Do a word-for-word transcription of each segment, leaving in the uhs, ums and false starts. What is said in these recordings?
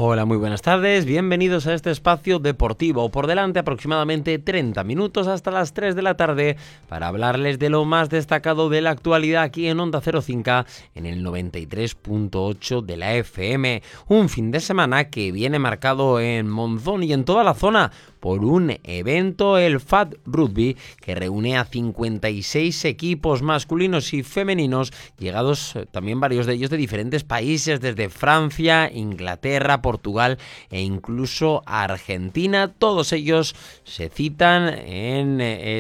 Hola, muy buenas tardes, bienvenidos a este espacio deportivo. Por delante aproximadamente treinta minutos hasta las tres de la tarde para hablarles de lo más destacado de la actualidad aquí en Onda Cero Cinco en el noventa y tres punto ocho de la F M. Un fin de semana que viene marcado en Monzón y en toda la zona por un evento, el F A D Rugby, que reúne a cincuenta y seis equipos masculinos y femeninos, llegados también varios de ellos de diferentes países, desde Francia, Inglaterra, Portugal e incluso Argentina. Todos ellos se citan en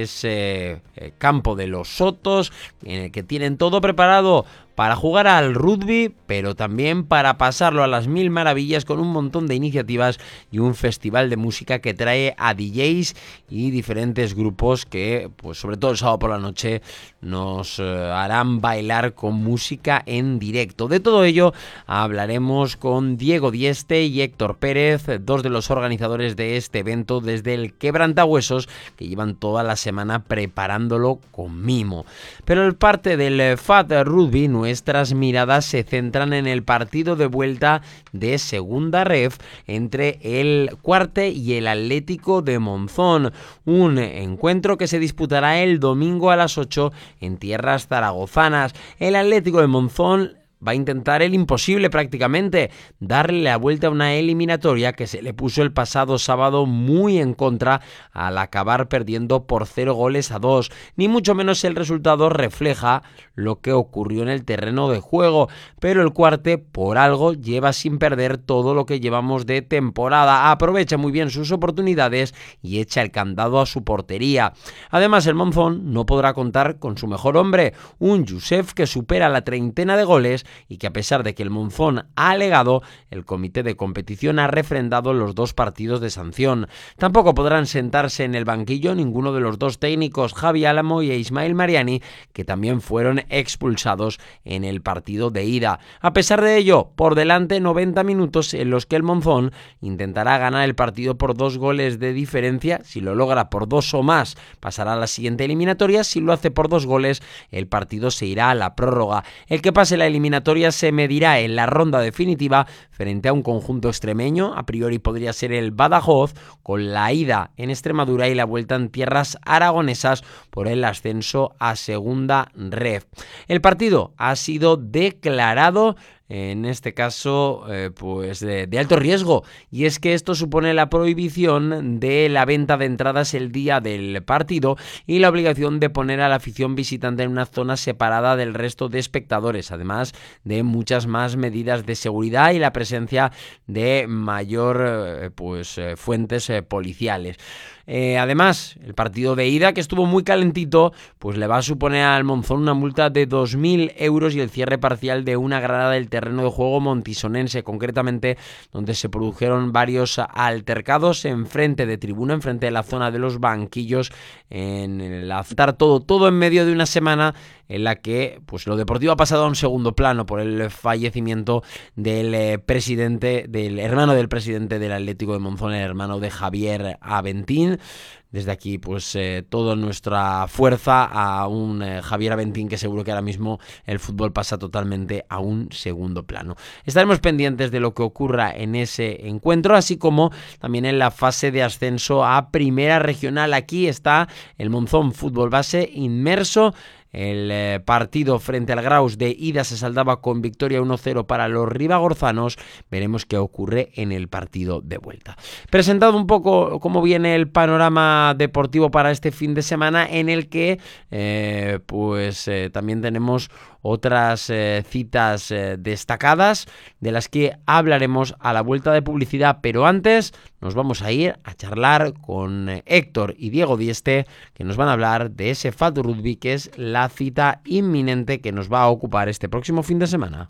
ese campo de los Sotos, en el que tienen todo preparado para jugar al rugby, pero también para pasarlo a las mil maravillas con un montón de iniciativas y un festival de música que trae a D Js y diferentes grupos que, pues sobre todo el sábado por la noche, nos eh, harán bailar con música en directo. De todo ello hablaremos con Diego Dieste y Héctor Pérez, dos de los organizadores de este evento desde el Quebrantahuesos, que llevan toda la semana preparándolo con mimo. Pero el parte del F A D Rugby, nuestras miradas se centran en el partido de vuelta de segunda ref entre el Cuarte y el Atlético de Monzón, un encuentro que se disputará el domingo a las ocho en tierras zaragozanas. El Atlético de Monzón va a intentar el imposible prácticamente, darle la vuelta a una eliminatoria que se le puso el pasado sábado muy en contra al acabar perdiendo por cero goles a dos. Ni mucho menos el resultado refleja lo que ocurrió en el terreno de juego, pero el Cuarte por algo lleva sin perder todo lo que llevamos de temporada, aprovecha muy bien sus oportunidades y echa el candado a su portería. Además, el Monzón no podrá contar con su mejor hombre, un Josef que supera la treintena de goles y que, a pesar de que el Monzón ha alegado, el comité de competición ha refrendado los dos partidos de sanción. Tampoco podrán sentarse en el banquillo ninguno de los dos técnicos, Javi Álamo y Ismael Mariani, que también fueron expulsados en el partido de ida. A pesar de ello, por delante noventa minutos en los que el Monzón intentará ganar el partido por dos goles de diferencia. Si lo logra por dos o más, pasará a la siguiente eliminatoria. Si lo hace por dos goles, el partido se irá a la prórroga. El que pase la eliminatoria se medirá en la ronda definitiva frente a un conjunto extremeño. A priori podría ser el Badajoz, con la ida en Extremadura y la vuelta en tierras aragonesas por el ascenso a segunda ref. El partido ha sido declarado, en este caso, eh, pues de, de alto riesgo, y es que esto supone la prohibición de la venta de entradas el día del partido y la obligación de poner a la afición visitante en una zona separada del resto de espectadores, además de muchas más medidas de seguridad y la presencia de mayor eh, pues eh, fuentes eh, policiales. Eh, además, el partido de ida, que estuvo muy calentito, pues le va a suponer al Monzón una multa de dos mil euros y el cierre parcial de una grada del terreno de juego montisonense, concretamente donde se produjeron varios altercados enfrente de tribuna, enfrente de la zona de los banquillos, en el azar, todo, todo en medio de una semana en la que pues lo deportivo ha pasado a un segundo plano por el fallecimiento del eh, presidente, del hermano del presidente del Atlético de Monzón, el hermano de Javier Aventín. Desde aquí, pues eh, toda nuestra fuerza a un eh, Javier Aventín, que seguro que ahora mismo el fútbol pasa totalmente a un segundo plano. Estaremos pendientes de lo que ocurra en ese encuentro, así como también en la fase de ascenso a Primera Regional. Aquí está el Monzón Fútbol Base inmerso. El eh, partido frente al Graus de ida se saldaba con victoria uno cero para los ribagorzanos. Veremos qué ocurre en el partido de vuelta. Presentado un poco cómo viene el panorama deportivo para este fin de semana, en el que eh, pues eh, también tenemos otras eh, citas eh, destacadas, de las que hablaremos a la vuelta de publicidad, pero antes nos vamos a ir a charlar con eh, Héctor y Diego Dieste, que nos van a hablar de ese F A D Rugby, que es la cita inminente que nos va a ocupar este próximo fin de semana.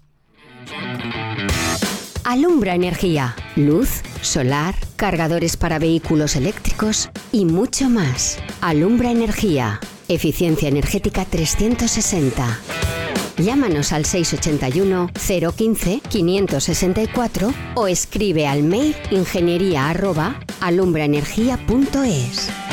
Alumbra Energía, luz, solar, cargadores para vehículos eléctricos y mucho más. Alumbra Energía, eficiencia energética trescientos sesenta. Llámanos al seis ochenta y uno, cero quince, quinientos sesenta y cuatro o escribe al mail ingeniería arroba alumbraenergia punto es.